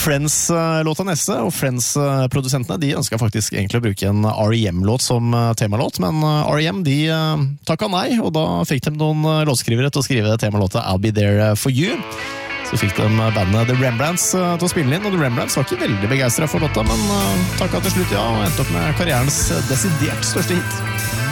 Friends-låta neste, og Friends-produsentene, de ønsket faktisk egentlig å bruke en R.E.M.-låt som temalåt, men R.E.M. de takket nei, og da fikk de noen låtskrivere til å skrive temalåta I'll Be There For You. Så fikk de bandet The Rembrandts til å spille inn, og The Rembrandts var ikke veldig begeistret for låta, men takket til slutt ja, og endte opp med karrierens desidert største hit.